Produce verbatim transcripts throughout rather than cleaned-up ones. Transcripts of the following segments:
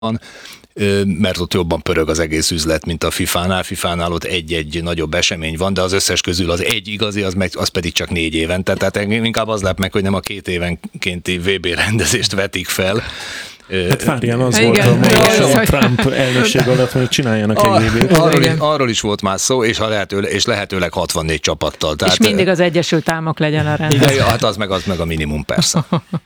mert ott jobban pörög az egész üzlet, mint a fifánál. Fifánál ott egy-egy nagyobb esemény van, de az összes közül az egy igazi, az, meg, az pedig csak négy évente. Tehát inkább az lep meg, hogy nem a két évenkénti vé bé rendezést vetik fel. Hát várjál, az volt a mai a Trump elnökség alatt, hogy csináljanak egy vé bét. Arról, arról is volt már szó, és, lehető, és lehetőleg hatvannégy csapattal. Tehát, és mindig az Egyesült Államok legyen a rendezés. Hát az meg, az meg a minimum, persze.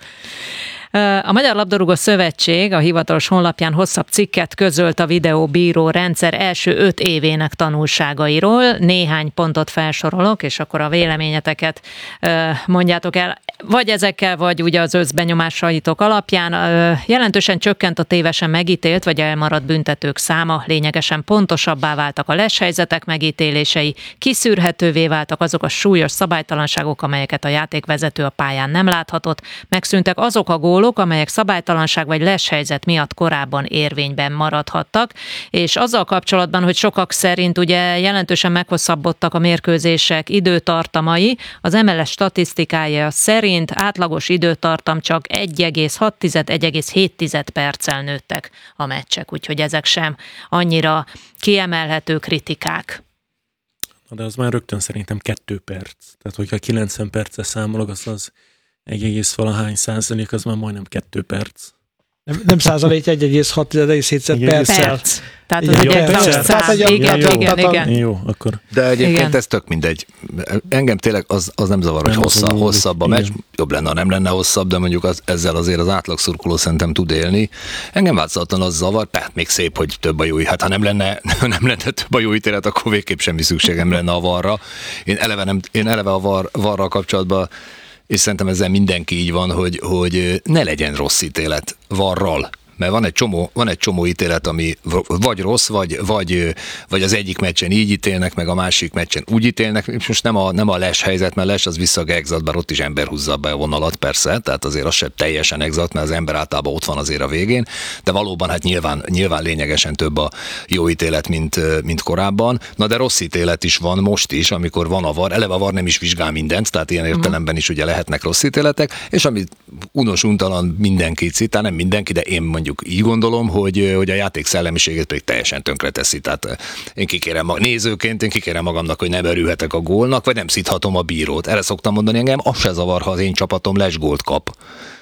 A Magyar Labdarúgó Szövetség a hivatalos honlapján hosszabb cikket közölt a videóbíró rendszer első öt évének tanulságairól. Néhány pontot felsorolok, és akkor a véleményeteket mondjátok el. Vagy ezekkel, vagy ugye az összbenyomásaitok alapján jelentősen csökkent a tévesen megítélt, vagy elmaradt büntetők száma, lényegesen pontosabbá váltak a leshelyzetek megítélései, kiszűrhetővé váltak azok a súlyos szabálytalanságok, amelyeket a játékvezető a pályán nem láthatott, megszűntek azok a gólok, amelyek szabálytalanság vagy leshelyzet miatt korábban érvényben maradhattak, és azzal kapcsolatban, hogy sokak szerint ugye jelentősen meghosszabbodtak a mérkőzések időtartamai, az em el es statisztikája szerint átlagos időtartam csak egy egész hat - egy egész hét perccel nőttek a meccsek, úgyhogy ezek sem annyira kiemelhető kritikák. De az már rögtön szerintem kettő perc. Tehát, hogyha kilencven perccel számolok, az az egy egész valahány százalék, az már majdnem kettő perc. Nem, nem százalék, egy egész hat - egy egész hét perccel. Perc. Tehát az egy exakt szám. Igen, igen, igen, igen. Jó, akkor. De egyébként igen. Ez tök mindegy. Engem tényleg az, az nem zavar, hogy hossza, hosszabb a meccs. Jobb lenne, ha nem lenne hosszabb, de mondjuk az, ezzel azért az átlagszurkoló szerintem tud élni. Engem változatlan az zavar, tehát még szép, hogy több a jó. Hát ha nem lenne, nem lenne több a jó ítélet, akkor végképp semmi szükségem lenne a varra. Én eleve, nem, én eleve a var, varral kapcsolatban, és szerintem ezzel mindenki így van, hogy, hogy ne legyen rossz ítélet varral. Mert van egy csomó, van egy csomó ítélet, ami vagy rossz, vagy, vagy, vagy az egyik meccsen így ítélnek, meg a másik meccsen úgy ítélnek. És most nem a, nem a les helyzet, mert les az vissza a exakt, bár ott is ember húzza be a vonalat, persze, tehát azért az sem teljesen exakt, mert az ember általában ott van azért a végén, de valóban hát nyilván, nyilván lényegesen több a jó ítélet, mint, mint korábban. Na de rossz ítélet is van most is, amikor van a var, eleve a var nem is vizsgál mindent, tehát ilyen értelemben is ugye lehetnek rossz ítéletek, és ami unos untalan mindenki citál, nem mindenki, de én mondjuk így gondolom, hogy, hogy a játék szellemiségét pedig teljesen tönkreteszi. Tehát én kikérem, nézőként én kikérem magamnak, hogy nem örülhetek a gólnak, vagy nem szidhatom a bírót. Erre szoktam mondani engem, az se zavar, ha az én csapatom les gólt kap.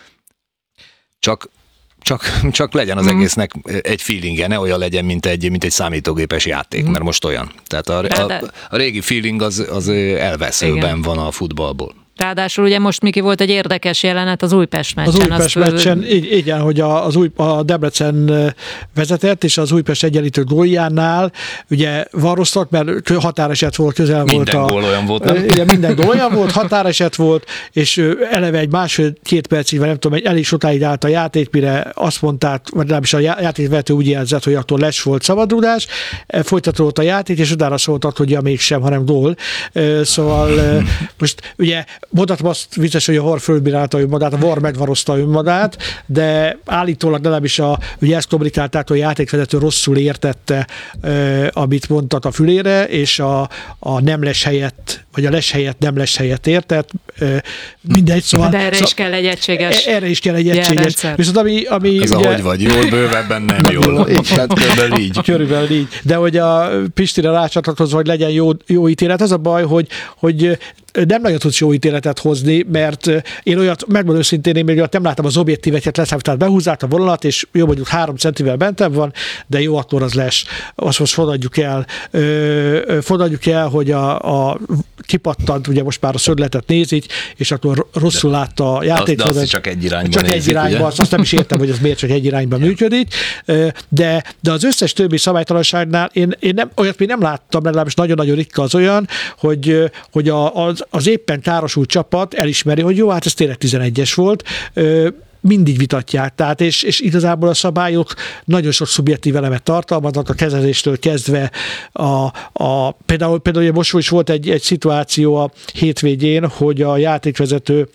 Csak, csak, csak legyen az egésznek egy feelingje, ne olyan legyen, mint egy, mint egy számítógépes játék, mert most olyan. Tehát a, a, a régi feeling az, az elveszőben igen. van a futballból. Ráadásul ugye most, Miki, volt egy érdekes jelenet az Újpest meccsen. Az Újpest azt meccsen, így, igen, hogy a, az új, a Debrecen vezetett, és az Újpest egyenlítő góljánál ugye varroztak, mert határeset volt, közel minden volt a... Minden gól olyan volt, nem? Igen, minden gól olyan volt, határeset volt, és eleve egy másfél-két percig, vagy nem tudom, egy elég sokáig állt a játék, mire azt mondták, vagy legalábbis a játékvezető úgy jelzett, hogy attól les volt szabadrúgás, folytatódott a játék, és utána szóltak, hogy ja, mégsem, hanem gól. Szóval most ugye mondhatom azt vicces, hogy a var fölbírálta önmagát, a var megvarozta önmagát, de állítólag legalábbis a, ugye ezt kommunikálták, hogy a játékvezető rosszul értette, eh, amit mondtak a fülére, és a, a nem les helyett, vagy a les helyett nem les helyett értett. Eh, mindegy, szóval... De erre szóval, is kell egy egységes Erre is kell egy egységes. Viszont ami, ami ez ugye, ahogy vagy, jól, bővebben nem jól. Tehát körülbelül így. Körülbelül így. De hogy a Pistire rácsatlakozva, hogy legyen jó, jó ítélet, az a baj, hogy, hogy nem nagyon tudsz jó ítéletet hozni, mert én olyat, megmondom őszintén, én még olyat nem láttam az objektíveket leszámítani, behúzzák a vonalat, és jó, mondjuk három centivel bentebb van, de jó, akkor az les. Azt most fogadjuk el, fogadjuk el, hogy a, a kipattant, ugye most már a szögletet nézik, és akkor rosszul de, látta a játékot. De azt csak egy irányban Csak nézik, egy irányban, azt nem is értem, hogy ez miért csak egy irányban ja. működik, de, de az összes többi szabálytalanságnál én, én nem, olyat még nem láttam, legalábbis nagyon-nagyon ritka az olyan, hogy, hogy a, az az éppen károsult csapat elismeri, hogy jó, hát ez tényleg tizenegyes volt, mindig vitatják, tehát és, és igazából a szabályok nagyon sok szubjektív elemet tartalmaznak, a kezeléstől kezdve a, a például, például most is volt egy, egy szituáció a hétvégén, hogy a játékvezető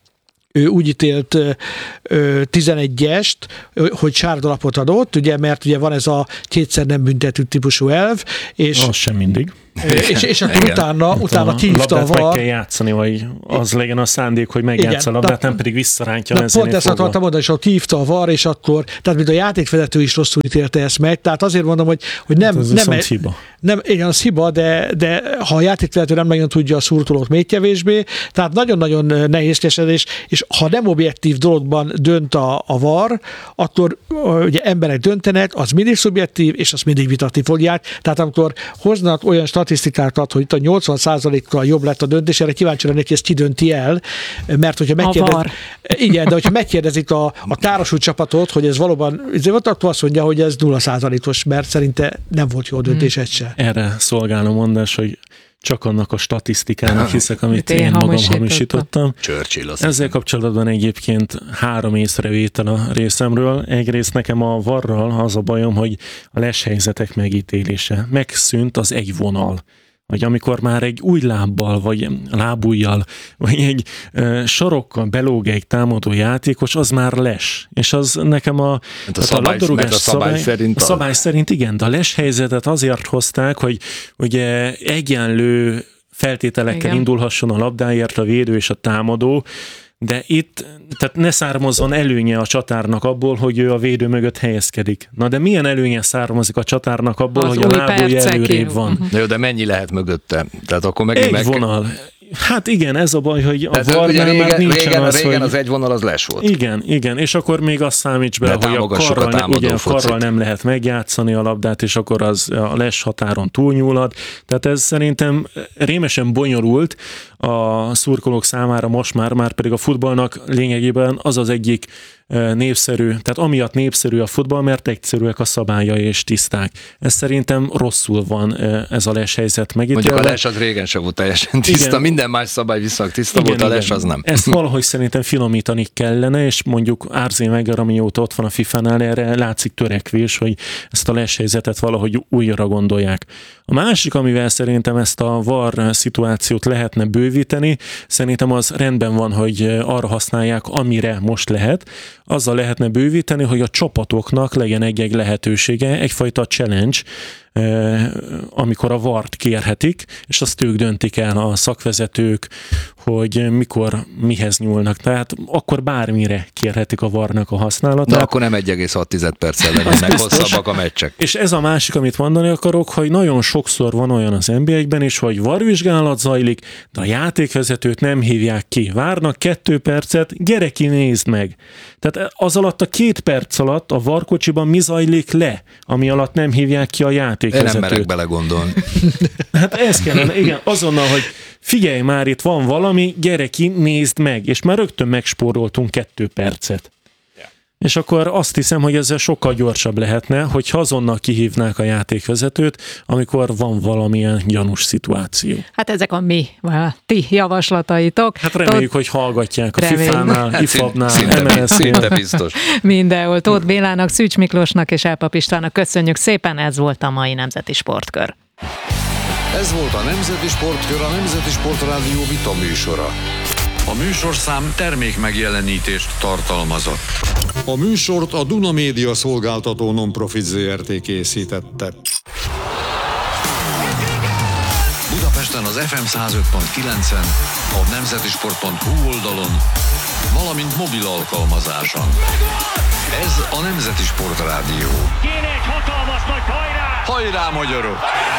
ő úgy ítélt ö, tizenegyest, hogy sárgalapot adott, ugye, mert ugye van ez a kétszer nem büntető típusú elv, és az sem mindig. és, és akkor utána, utána kihívta a var. Meg kell játszani, vagy az legyen a szándék, hogy megjátsza a labdát, nem pedig visszarántja mezőnél fogva. Pont ezt akartam mondani, és akkor kihívta a var, és akkor, tehát mint a játékvezető is rosszul ítélte ezt meg, tehát azért mondom, hogy, hogy nem... Hát ez nem, nem hiba. Nem, igen, az hiba, de, de ha a játékvezető nem nagyon tudja a szurkolót még kevésbé, tehát nagyon-nagyon nehézkesedés, és ha nem objektív dologban dönt a, a var, akkor ugye emberek döntenek, az mindig szubjektív, és azt mindig vitatni fogják. Tehát amikor hoznak olyan statisztikákat, hogy itt a nyolcvan százalékkal jobb lett a döntés, erre kíváncsi lennék, hogy ezt ki dönti el, mert hogyha megkérdez... Igen, de hogyha megkérdezik a, a tárosult csapatot, hogy ez valóban, ezért akkor azt mondja, hogy ez nulla százalékos, mert szerinte nem volt jó döntés egy se. Erre szolgál a mondás, hogy csak annak a statisztikának hiszek, amit én, én magam hamisítottam. Ezzel kapcsolatban egyébként három észrevétel a részemről. Egyrészt nekem a varral az a bajom, hogy a leshelyzetek megítélése. Megszűnt az egy vonal. Vagy amikor már egy új lábbal, vagy lábujjal, vagy egy e, sarokkal belóg egy támadó játékos, az már les. És az nekem a, a, a szabály, labdarúgás a szabály, szabály szerint, a szabály szerint igen, de a les helyzetet azért hozták, hogy ugye egyenlő feltételekkel igen. indulhasson a labdáért a védő és a támadó, de itt, tehát ne származzon előnye a csatárnak abból, hogy ő a védő mögött helyezkedik. Na de milyen előnye származik a csatárnak abból, az hogy a lábúja előrébb van? Uh-huh. De jó, de mennyi lehet mögötte? Tehát akkor megint egy meg... vonal. Hát igen, ez a baj, hogy a varnál már nincsen régen, az, régen hogy... az egy vonal az les volt. Igen, igen, és akkor még azt számíts be, hogy a karral, a ugye, a karral nem lehet megjátszani a labdát, és akkor az a les határon túlnyúlad. Tehát ez szerintem rémesen bonyolult a szurkolók számára most már, már pedig a futballnak lényegében az az egyik népszerű, tehát amiatt népszerű a futball, mert egyszerűek a szabályai és tiszták. Ez szerintem rosszul van ez a les helyzet megítélve. Mondjuk a les az régen sem volt teljesen tiszta, igen. Minden más szabály viszont tiszta igen, volt, a les igen. az nem. Ezt valahogy szerintem finomítani kellene, és mondjuk Arsene Wenger, amióta ott van a fifánál, erre látszik törekvés, hogy ezt a les helyzetet valahogy újra gondolják. A másik, amivel szerintem ezt a var szituációt lehetne bővíteni, szerintem az rendben van, hogy arra használják, amire most lehet. Azzal lehetne bővíteni, hogy a csapatoknak legyen egy-egy lehetősége, egyfajta challenge, amikor a vart kérhetik, és azt ők döntik el, a szakvezetők, hogy mikor mihez nyúlnak. Tehát akkor bármire kérhetik a varnak a használatát. De akkor nem egy egész hat perccel legyenek hosszabbak a meccsek. És ez a másik, amit mondani akarok, hogy nagyon sokszor van olyan az en bé egy-ben is, hogy varvizsgálat zajlik, de a játékvezetőt nem hívják ki. Várnak kettő percet, gyere ki, nézd meg. Tehát az alatt a két perc alatt a varkocsiban mi zajlik le, ami alatt nem hívják ki a játékvezetőt. Én nem merek belegondolni. Hát ez kellene, igen, azonnal, hogy figyelj már, itt van valami, gyere ki, nézd meg, és már rögtön megspóroltunk kettő percet. Yeah. És akkor azt hiszem, hogy ezzel sokkal gyorsabb lehetne, hogyha azonnal kihívnák a játékvezetőt, amikor van valamilyen gyanús szituáció. Hát ezek a mi, a ti javaslataitok. Hát reméljük, Tóth... hogy hallgatják a Reméljük. fifánál, hát ifabnál, em el es-nél. Szinte biztos. Mindenhol. Tóth Bélának, Szűcs Miklósnak és Elpap Istvánnak köszönjük szépen, ez volt a mai Nemzeti Sportkör. Ez volt a Nemzeti Sportkör, a Nemzeti Sportrádió vita műsora. A műsorszám termék megjelenítést tartalmazott. A műsort a Duna Média Szolgáltató Nonprofit zé er té készítette. Budapesten az ef em száz öt pont kilencen, a nemzetisport pont hu oldalon, valamint mobil alkalmazáson. Ez a Nemzeti Sportrádió. Kéne egy hatalmas nagy hajrá! Hajrá, magyarok!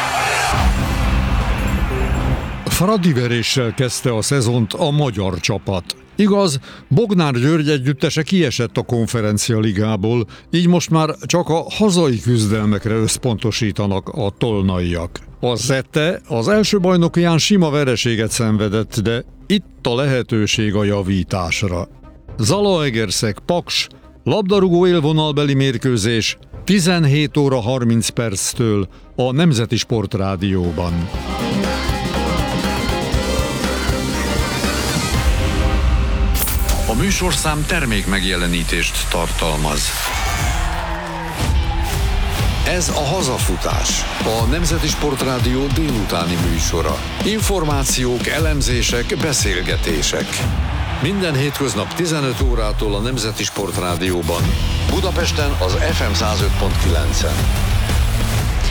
Fradiveréssel kezdte a szezont a magyar csapat. Igaz, Bognár György együttese kiesett a Konferencia Ligából, így most már csak a hazai küzdelmekre összpontosítanak a tolnaiak. A Zette az első bajnokján sima vereséget szenvedett, de itt a lehetőség a javításra. Zalaegerszeg Paks, labdarúgó élvonalbeli mérkőzés, tizenhét óra harminc perctől a Nemzeti Sportrádióban. A műsorszám termék megjelenítést tartalmaz. Ez a Hazafutás, a Nemzeti Sportrádió délutáni műsora. Információk, elemzések, beszélgetések. Minden hétköznap tizenöt órától a Nemzeti Sportrádióban. Budapesten az ef em száz öt pont kilencen.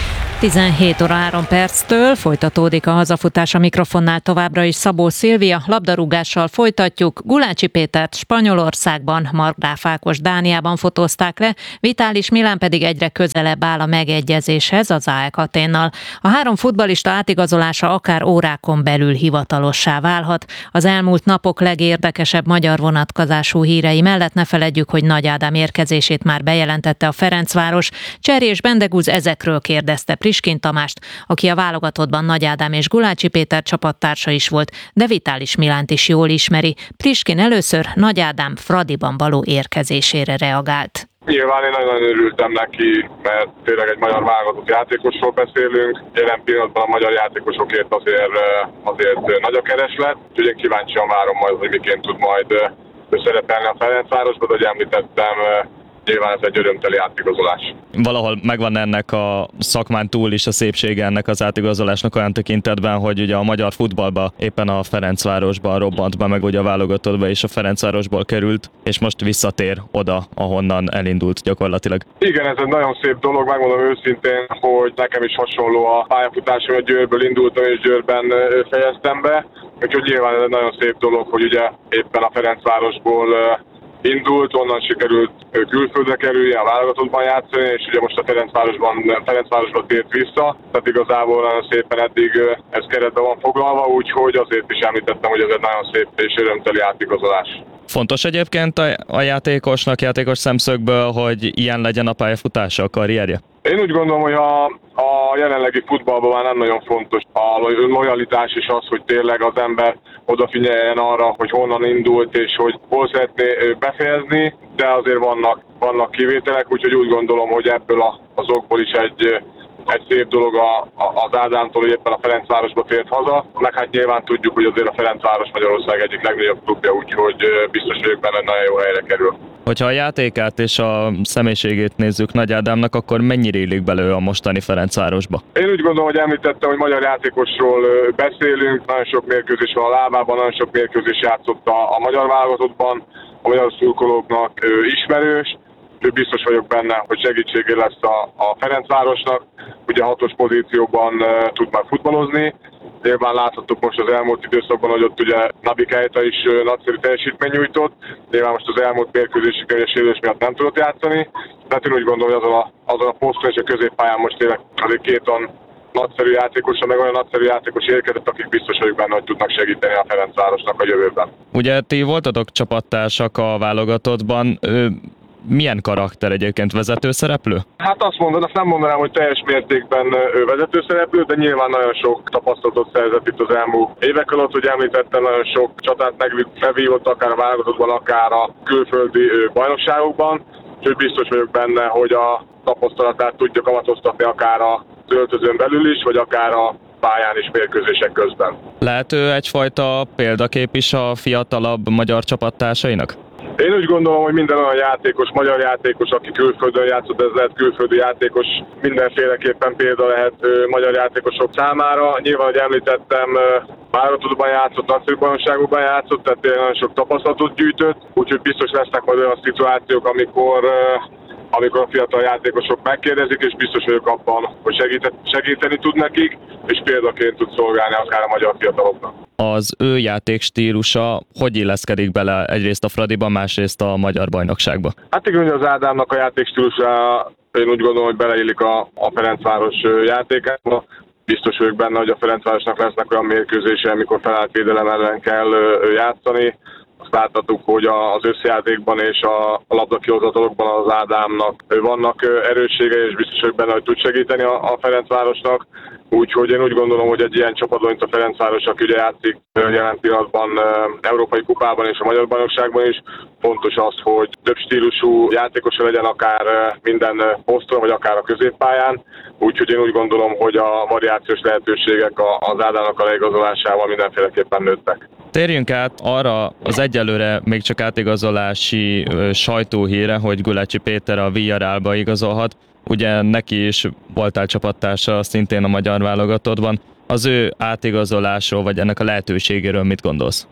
tizenhét óra három perctől folytatódik a hazafutás, a mikrofonnál továbbra is Szabó Szilvia. Labdarúgással folytatjuk. Gulácsi Pétert Spanyolországban, Markgraf Ákos Dániában fotózták le, Vitális Milán pedig egyre közelebb áll a megegyezéshez az á e ká Athénnal. A három futballista átigazolása akár órákon belül hivatalossá válhat. Az elmúlt napok legérdekesebb magyar vonatkozású hírei mellett ne feledjük, hogy Nagy Ádám érkezését már bejelentette a Ferencváros. Cserés Bendegúz ezekről kérdezte Priskin Tamást, aki a válogatottban Nagy Ádám és Gulácsi Péter csapattársa is volt, de Vitális Milánt is jól ismeri. Priskin először Nagy Ádám Fradiban való érkezésére reagált. Nyilván én nagyon örültem neki, mert tényleg egy magyar válogatott játékosról beszélünk. Jelen pillanatban a magyar játékosokért azért, azért nagy a kereslet, úgyhogy én kíváncsian várom majd, hogy miként tud majd szerepelni a Ferencvárosban, de hogy említettem, nyilván ez egy örömteli átigazolás. Valahol megvan ennek a szakmán túl is a szépsége ennek az átigazolásnak olyan tekintetben, hogy ugye a magyar futballba éppen a Ferencvárosban robbant be, meg ugye a válogatottba is a Ferencvárosból került, és most visszatér oda, ahonnan elindult gyakorlatilag. Igen, ez egy nagyon szép dolog, megmondom őszintén, hogy nekem is hasonló a pályafutásom, hogy Győrből indultam és Győrben fejeztem be, úgyhogy nyilván ez egy nagyon szép dolog, hogy ugye éppen a Ferencvárosból indult, onnan sikerült külföldre kerülni, a válogatottban játszani, és ugye most a Ferencvárosban, Ferencvárosban tért vissza, tehát igazából nagyon szépen eddig ez keretben van foglalva, úgyhogy azért is említettem, hogy ez egy nagyon szép és örömteli átigazolás. Fontos egyébként a, a játékosnak, játékos szemszögből, hogy ilyen legyen a pályafutása, a karrierje? Én úgy gondolom, hogy a, a jelenlegi futballban már nem nagyon fontos a lojalitás és az, hogy tényleg az ember odafigyeljen arra, hogy honnan indult és hogy hol szeretné befejezni, de azért vannak, vannak kivételek, úgyhogy úgy gondolom, hogy ebből az okból is egy, egy szép dolog a, a, az Ádámtól, hogy éppen a Ferencvárosba tért haza, meg hát nyilván tudjuk, hogy azért a Ferencváros Magyarország egyik legnagyobb klubja, úgyhogy biztos vagyok benne, hogy nagyon jó helyre kerül. Hogyha a játékát és a személyiségét nézzük Nagy Ádámnak, akkor mennyire illik bele a mostani Ferencvárosba? Én úgy gondolom, hogy említettem, hogy magyar játékosról beszélünk, nagyon sok mérkőzés van a lábában, nagyon sok mérkőzés játszott a, a magyar válogatottban, a magyar szurkolóknak ismerős, biztos vagyok benne, hogy segítségé lesz a, a Ferencvárosnak, ugye hatos pozícióban uh, tud már futballozni. Nyilván láthattuk most az elmúlt időszakban, hogy ott ugye Nabi Keita is uh, nagyszerű teljesítmény nyújtott. Nyilván most az elmúlt mérkőzéseken a sérülés miatt nem tudott játszani. Tehát én úgy gondolom, hogy azon a, azon a poszton és a középpályán most tényleg azért két olyan nagyszerű játékosra, meg olyan nagyszerű játékos érkezett, akik biztos vagyok benne, hogy tudnak segíteni a Ferencvárosnak a jövőben. Ugye ti voltatok csapattársak a válogatottban. Ő... Milyen karakter egyébként, vezetőszereplő? Hát azt mondom, azt nem mondanám, hogy teljes mértékben ő vezetőszereplő, de nyilván nagyon sok tapasztalatot szerzett itt az elmúlt évek alatt, hogy említettem, nagyon sok csatát megvívott, akár a válogatottban, akár a külföldi bajnokságokban, úgyhogy biztos vagyok benne, hogy a tapasztalatát tudja kamatoztatni akár a öltözőn belül is, vagy akár a pályán is mérkőzések közben. Lehet ő egyfajta példakép is a fiatalabb magyar csapattársainak? Én úgy gondolom, hogy minden olyan játékos, magyar játékos, aki külföldön játszott, ez lehet külföldi játékos, mindenféleképpen példa lehet ö, magyar játékosok számára. Nyilván, hogy említettem, válogatottban játszott, nagyszerű bajnokságokban játszott, tehát nagyon sok tapasztalatot gyűjtött, úgyhogy biztos lesznek majd olyan szituációk, amikor, ö, amikor a fiatal játékosok megkérdezik, és biztos vagyok abban, hogy segíteni, segíteni tud nekik, és példaként tud szolgálni akár a magyar fiataloknak. Az ő játékstílusa hogy illeszkedik bele egyrészt a Fradiban, másrészt a magyar bajnokságba? Hát igen, az Ádámnak a játékstílusa, én úgy gondolom, hogy beleillik a, a Ferencváros játékába. Biztos vagyok benne, hogy a Ferencvárosnak lesznek olyan mérkőzése, amikor felállt védelem ellen kell játszani. Azt láthatjuk, hogy az összjátékban és a labdakihozatalokban az Ádámnak vannak erősségei, és biztos vagyok benne, hogy tud segíteni a Ferencvárosnak. Úgyhogy én úgy gondolom, hogy egy ilyen csapatban, mint a Ferencváros, aki ugye játszik jelen pillanatban Európai Kupában és a Magyar Bajnokságban is, fontos az, hogy több stílusú játékosa legyen akár minden poszton, vagy akár a középpályán. Úgyhogy én úgy gondolom, hogy a variációs lehetőségek az Ádámnak a leigazolásával mindenféleképpen nőttek. Térjünk át arra az egyelőre még csak átigazolási sajtóhíre, hogy Gulácsi Péter a Villarrealba igazolhat. Ugye neki is voltál csapattársa szintén a magyar válogatottban. Az ő átigazolásról, vagy ennek a lehetőségéről mit gondolsz?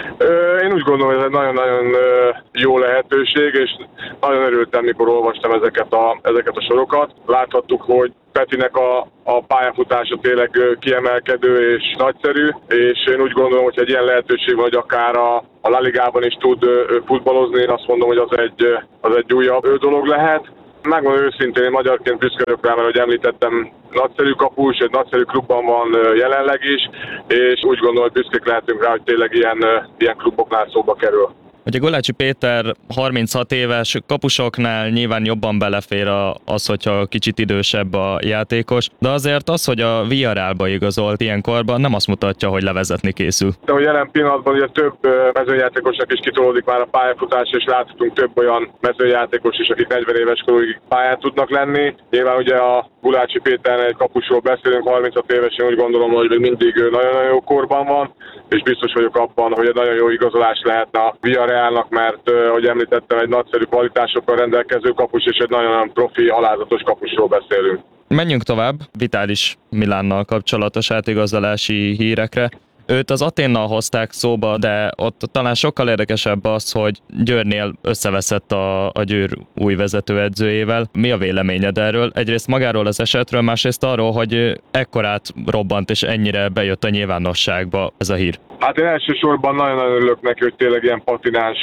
Én úgy gondolom, hogy ez egy nagyon-nagyon jó lehetőség, és nagyon örültem, mikor olvastam ezeket a, ezeket a sorokat. Láthattuk, hogy Petinek a, a pályafutása tényleg kiemelkedő és nagyszerű, és én úgy gondolom, hogy egy ilyen lehetőség van, hogy akár a, a La Ligában is tud futballozni, én azt mondom, hogy az egy, az egy újabb dolog lehet. Megmondom őszintén, én magyarként büszke vagyok rá, mert ahogy említettem, nagyszerű kapus, egy nagyszerű klubban van jelenleg is, és úgy gondolom, hogy büszkék lehetünk rá, hogy tényleg ilyen, ilyen kluboknál szóba kerül. Ugye Gulácsi Péter harminchat éves, kapusoknál nyilván jobban belefér az, hogyha kicsit idősebb a játékos, de azért az, hogy a Villarrealba igazolt ilyenkorban, nem azt mutatja, hogy levezetni készül. De hogy jelen pillanatban ugye több mezőnyjátékosnak is kitolódik már a pályafutás, és láthatunk több olyan mezőnyjátékos is, akik negyven éves korig pályán tudnak lenni. Nyilván ugye a Gulácsi Péter egy kapusról beszélünk, harminchat éves, én úgy gondolom, hogy még mindig nagyon-nagyon jó korban van, és biztos vagyok abban, hogy egy nagyon jó igazolás lehetne a Villarrealnak, mert, ahogy említettem, egy nagyszerű kvalitásokkal rendelkező kapus, és egy nagyon profi, alázatos kapusról beszélünk. Menjünk tovább, Vitális Milánnal kapcsolatos átigazolási hírekre. Őt az Athénnal hozták szóba, de ott talán sokkal érdekesebb az, hogy Győrnél összeveszett a, a Győr új vezetőedzőjével. Mi a véleményed erről? Egyrészt magáról az esetről, másrészt arról, hogy ekkorát robbant és ennyire bejött a nyilvánosságba ez a hír. Hát én elsősorban nagyon-nagyon örülök neki, hogy tényleg ilyen patináns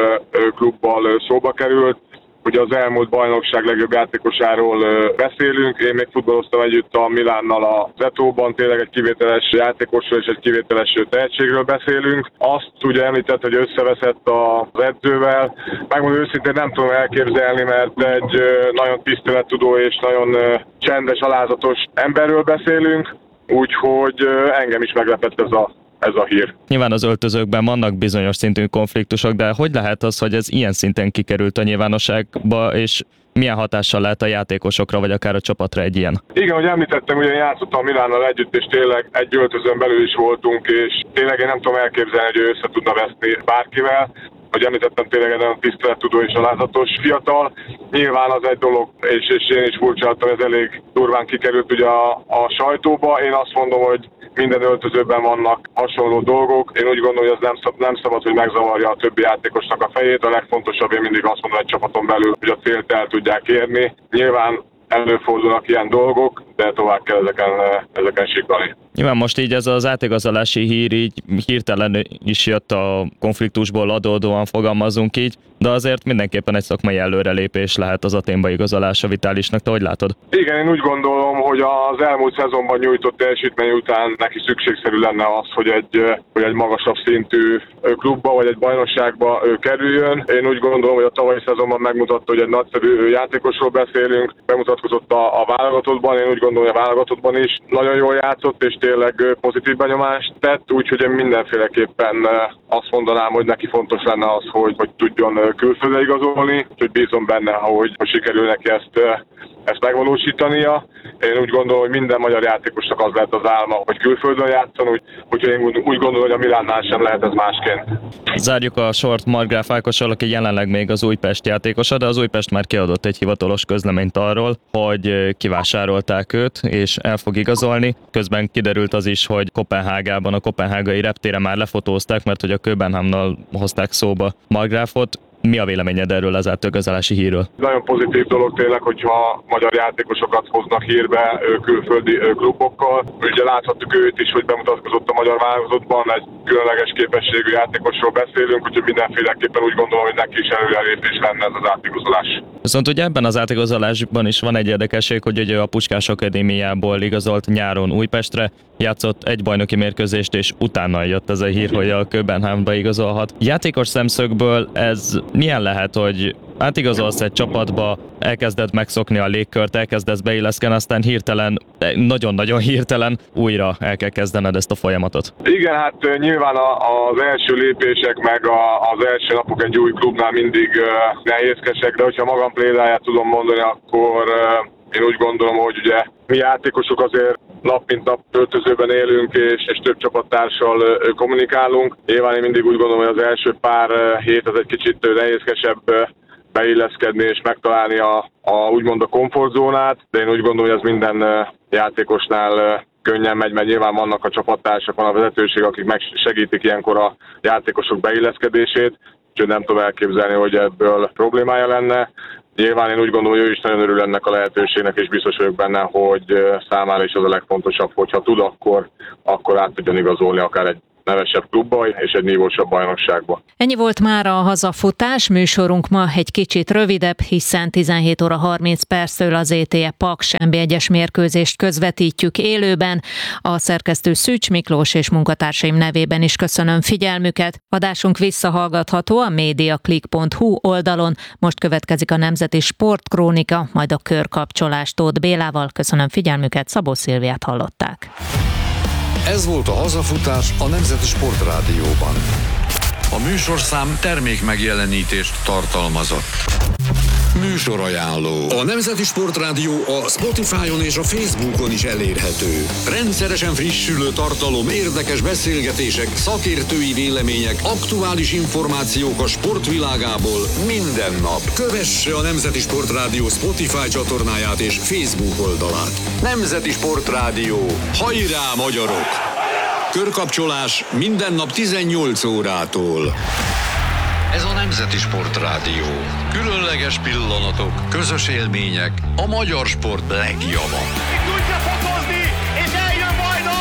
klubbal szóba került. Ugye az elmúlt bajnokság legjobb játékosáról beszélünk. Én még futballoztam együtt a Milánnal a Zetóban, tényleg egy kivételes játékosról és egy kivételes tehetségről beszélünk. Azt ugye említett, hogy összeveszett az edzővel. Megmondom őszintén, nem tudom elképzelni, mert egy nagyon tisztelettudó és nagyon csendes, alázatos emberről beszélünk, úgyhogy engem is meglepett ez a ez a hír. Nyilván az öltözőkben vannak bizonyos szintű konfliktusok, de hogy lehet az, hogy ez ilyen szinten kikerült a nyilvánosságba, és milyen hatással lehet a játékosokra, vagy akár a csapatra egy ilyen? Igen, hogy említettem, ugye játszottam Milánnal együtt, és tényleg egy öltözőn belül is voltunk, és tényleg én nem tudom elképzelni, hogy ő össze tudna veszni bárkivel. Hogy említettem, tényleg egy nagyon tisztelettudó és alázatos fiatal. Nyilván az egy dolog, és, és én is furcsáltam, ez elég durván kikerült ugye a, a sajtóba. Én azt mondom, hogy minden öltözőben vannak hasonló dolgok. Én úgy gondolom, hogy ez nem, szab, nem szabad, hogy megzavarja a többi játékosnak a fejét. A legfontosabb, én mindig azt mondom egy csapaton belül, hogy a célt el tudják érni. Nyilván előfordulnak ilyen dolgok, de tovább kell ezeken, ezeken siklani. Nyilván most így ez az átigazolási hír így hirtelen is jött a konfliktusból adódóan, fogalmazunk így, de azért mindenképpen egy szakmai előrelépés lehet az Athénba igazolása Vitálisnak. Te hogy látod? Igen, én úgy gondolom, hogy az elmúlt szezonban nyújtott teljesítmény után neki szükségszerű lenne az, hogy egy, hogy egy magasabb szintű klubba vagy egy bajnokságba kerüljön. Én úgy gondolom, hogy a tavalyi szezonban megmutatta, hogy egy nagyszerű játékosról beszélünk, bemutatkozott a, a válogatottban, én úgy gondolom, hogy a válogatottban is nagyon jól játszott, és tényleg pozitív benyomást tett, úgyhogy én mindenféleképpen azt mondanám, hogy neki fontos lenne az, hogy, hogy tudjon külföldre igazolni, úgyhogy bízom benne, hogy, hogy sikerül neki ezt, ezt megvalósítania. Én úgy gondolom, hogy minden magyar játékosnak az lehet az álma, hogy külföldön játszon, úgy, úgyhogy én úgy gondolom, hogy a Milánnál sem lehet ez másként. Zárjuk a sort Markgraf Ákossal, aki jelenleg még az Újpest játékosa, de az Újpest már kiadott egy hivatalos közleményt arról, hogy kivásárolták őt, és el fog igazolni. Közben kiderült az is, hogy Koppenhágában, a koppenhágai reptéren már lefotózták, mert hogy a Köbenhamnnal hozták szóba Markgrafot. Mi a véleményed erről az átigazolási hírről? Nagyon pozitív dolog tényleg, hogyha magyar játékosokat hoznak hírbe külföldi klubokkal. Ugye láthattuk őt is, hogy bemutatkozott a magyar válogatottban, egy különleges képességű játékosról beszélünk, úgyhogy mindenféleképpen úgy gondolom, hogy neki is előrelépés lenne ez az átigazolás. Viszont ugye ebben az átigazolásban is van egy érdekesség, hogy ugye a Puskás Akadémiából igazolt nyáron Újpestre, játszott egy bajnoki mérkőzést, és utána jött ez a hír, hogy a Köbenhamnba igazolhat. Játékos szemszögből ez milyen lehet, hogy átigazolsz egy csapatba, elkezded megszokni a légkört, elkezdesz beilleszkedni, aztán hirtelen, nagyon-nagyon hirtelen újra el kell kezdened ezt a folyamatot? Igen, hát nyilván az első lépések meg az első napok egy új klubnál mindig nehézkesek, de hogyha magam példáját tudom mondani, akkor én úgy gondolom, hogy ugye mi játékosok azért nap mint nap öltözőben élünk, és, és több csapattársal kommunikálunk. Nyilván én mindig úgy gondolom, hogy az első pár hét az egy kicsit nehézkesebb beilleszkedni és megtalálni a, a úgymond a komfortzónát, de én úgy gondolom, hogy ez minden játékosnál könnyen megy, mert nyilván vannak a csapattársak, van a vezetőség, akik megsegítik ilyenkor a játékosok beilleszkedését, úgyhogy nem tudom elképzelni, hogy ebből problémája lenne. Nyilván én úgy gondolom, hogy ő is nagyon örül ennek a lehetőségnek, és biztos vagyok benne, hogy számára is az a legfontosabb, hogyha tud, akkor, akkor át tudjon igazolni akár egy nevesebb klubba és egy nívósabb bajnokságba. Ennyi volt már a hazafutás, műsorunk ma egy kicsit rövidebb, hiszen tizenhét óra harminc perctől az é té e Paks en bé egyes mérkőzést közvetítjük élőben. A szerkesztő Szűcs Miklós és munkatársaim nevében is köszönöm figyelmüket. Adásunk visszahallgatható a mediaclick pont hu oldalon. Most következik a Nemzeti Sportkrónika, majd a körkapcsolás Tóth Bélával. Köszönöm figyelmüket, Szabó Szilviát hallották. Ez volt a hazafutás a Nemzeti Sportrádióban. A műsorszám termék megjelenítést tartalmazott. Műsorajánló. A Nemzeti Sportrádió a Spotify-on és a Facebookon is elérhető. Rendszeresen frissülő tartalom, érdekes beszélgetések, szakértői vélemények, aktuális információk a sportvilágából minden nap. Kövesse a Nemzeti Sportrádió Spotify csatornáját és Facebook oldalát. Nemzeti Sportrádió. Hajrá, magyarok! Körkapcsolás minden nap tizennyolc órától. Ez a Nemzeti Sportrádió. Különleges pillanatok, közös élmények, a magyar sport legjava.